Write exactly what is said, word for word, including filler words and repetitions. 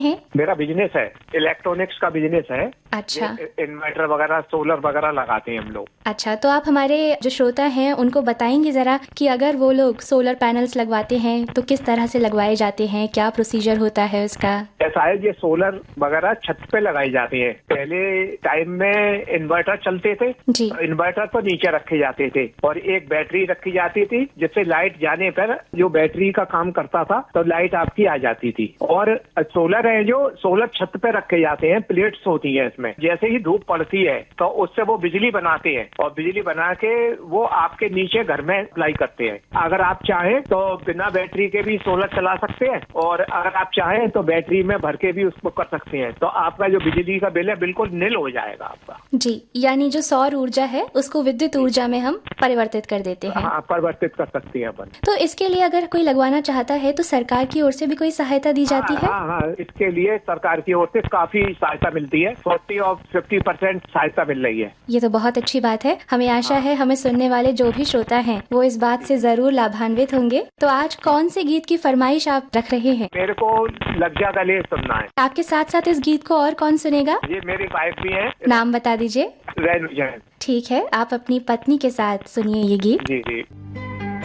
है? मेरा बिजनेस है, इलेक्ट्रॉनिक्स का बिजनेस है। अच्छा। इन्वर्टर वगैरह, सोलर वगैरह लगाते हैं हम लोग। अच्छा, तो आप हमारे जो श्रोता हैं उनको बताएंगे जरा कि अगर वो लोग सोलर पैनल्स लगवाते हैं तो किस तरह से लगवाए जाते हैं, क्या प्रोसीजर होता है उसका? ऐसा है, ये सोलर वगैरह छत पे लगाई जाती है। पहले टाइम में इन्वर्टर चलते थे, जी। इन्वर्टर तो नीचे रखे जाते थे और एक बैटरी रखी जाती थी, जिससे लाइट जाने पर जो बैटरी का काम करता था तो लाइट आपकी आ जाती थी। और सोलर है जो सोलर छत पे रखे जाते हैं, प्लेट्स होती है इसमें। जैसे ही धूप पड़ती है तो उससे वो बिजली बनाते हैं और बिजली बना के वो आपके नीचे घर में अप्लाई करते हैं। अगर आप चाहें तो बिना बैटरी के भी सोलर चला सकते हैं और अगर आप चाहें तो बैटरी में भर के भी उसको कर सकते हैं। तो आपका जो बिजली का बिल है बिल्कुल नील हो जाएगा आपका। जी, यानी जो सौर ऊर्जा है उसको विद्युत ऊर्जा में हम परिवर्तित कर देते हैं। हाँ, परिवर्तित कर सकते हैं अपन। तो इसके लिए अगर कोई लगवाना चाहता है तो सरकार की ओर से भी कोई सहायता दी जाती है? हाँ हाँ, इसके लिए सरकार की ओर से काफी सहायता मिलती है। फोर्टी और फिफ्टी परसेंट सहायता मिल रही है। ये तो बहुत अच्छी बात है। हमें आशा है हमें सुनने वाले जो भी श्रोता हैं वो इस बात से जरूर लाभान्वित होंगे। तो आज कौन से गीत की फरमाइश आप रख रहे हैं? मेरे को लग जा गले सुनना है। आपके साथ साथ इस गीत को और कौन सुनेगा? ये मेरी वाइफ भी है। नाम बता दीजिए। रेणु जैन। ठीक है, आप अपनी पत्नी के साथ सुनिए ये गीत। जी जी।